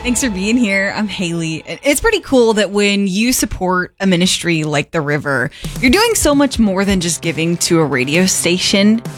Thanks for being here. I'm Haley. It's pretty cool that when you support a ministry like The River, you're doing so much more than just giving to a radio station.